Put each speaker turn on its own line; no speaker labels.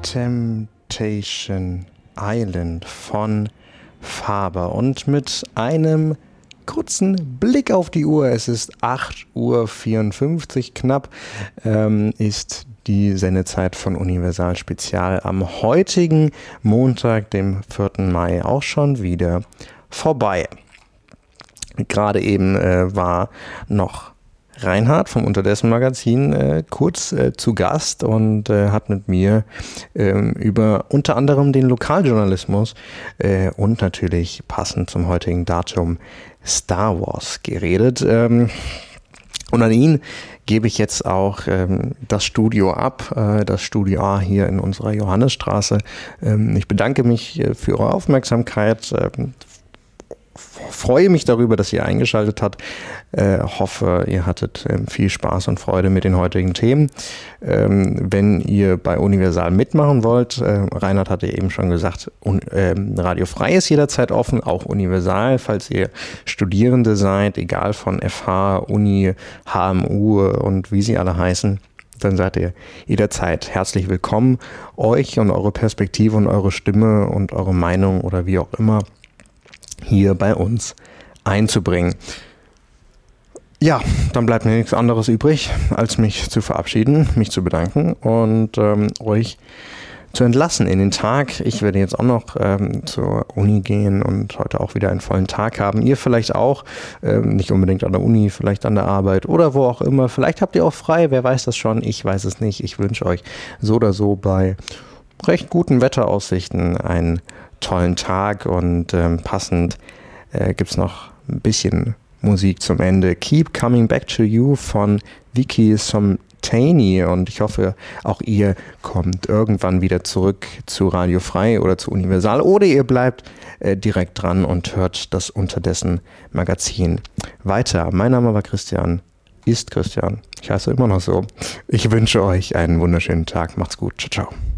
Temptation Island von Faber. Und mit einem kurzen Blick auf die Uhr, es ist 8:54 Uhr knapp, ist die Sendezeit von Universal Spezial am heutigen Montag, dem 4. Mai, auch schon wieder vorbei. Gerade eben war noch Reinhard vom Unterdessen Magazin kurz zu Gast und hat mit mir über unter anderem den Lokaljournalismus und natürlich passend zum heutigen Datum Star Wars geredet. Und an ihn gebe ich jetzt auch das Studio ab, das Studio A hier in unserer Johannesstraße. Ich bedanke mich für eure Aufmerksamkeit, freue mich darüber, dass ihr eingeschaltet habt. Hoffe, ihr hattet viel Spaß und Freude mit den heutigen Themen. Wenn ihr bei Universal mitmachen wollt, Reinhard hatte eben schon gesagt, Radio Frei ist jederzeit offen, auch Universal, falls ihr Studierende seid, egal von FH, Uni, HMU und wie sie alle heißen. Dann seid ihr jederzeit herzlich willkommen, euch und eure Perspektive und eure Stimme und eure Meinung oder wie auch immer hier bei uns einzubringen. Ja, dann bleibt mir nichts anderes übrig, als mich zu verabschieden, mich zu bedanken und euch zu entlassen in den Tag. Ich werde jetzt auch noch zur Uni gehen und heute auch wieder einen vollen Tag haben. Ihr vielleicht auch, nicht unbedingt an der Uni, vielleicht an der Arbeit oder wo auch immer. Vielleicht habt ihr auch frei, wer weiß das schon, ich weiß es nicht. Ich wünsche euch so oder so bei recht guten Wetteraussichten einen tollen Tag und passend gibt es noch ein bisschen Musik zum Ende. Keep Coming Back to You von Vicky Somtani und ich hoffe, auch ihr kommt irgendwann wieder zurück zu Radio Frei oder zu Universal oder ihr bleibt direkt dran und hört das Unterdessen Magazin weiter. Mein Name war Christian, ist Christian. Ich heiße immer noch so. Ich wünsche euch einen wunderschönen Tag. Macht's gut. Ciao, ciao.